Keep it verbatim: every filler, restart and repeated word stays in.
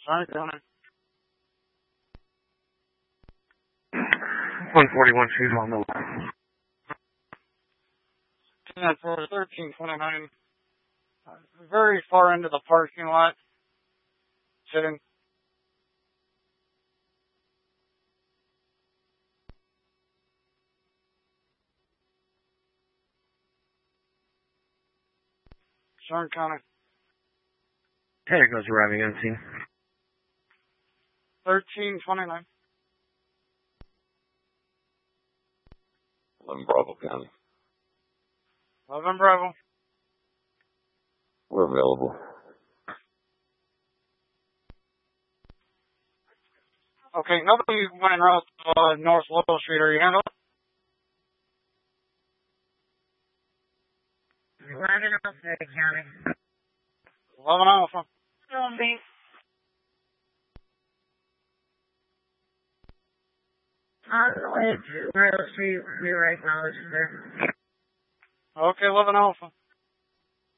Sorry, County. one forty-one, she's on the line. ten for thirteen twenty-nine. Uh, very far into the parking lot. Sitting. Sharn County. There goes arriving on scene. thirteen twenty-nine. eleven Bravo County. eleven Bravo. We're available. Okay, nobody went in route to uh, North Lowell Street. Are you handling it? eleven Alpha County. eleven Alpha. Don't be. On the way to Royal Street, we right now, sir. Okay, eleven Alpha.